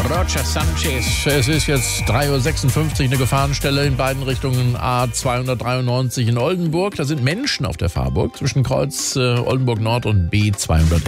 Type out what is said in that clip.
Roger Sanchez. Es ist jetzt 3.56 Uhr, eine Gefahrenstelle in beiden Richtungen A293 in Oldenburg. Da sind Menschen auf der Fahrburg zwischen Kreuz Oldenburg Nord und B211.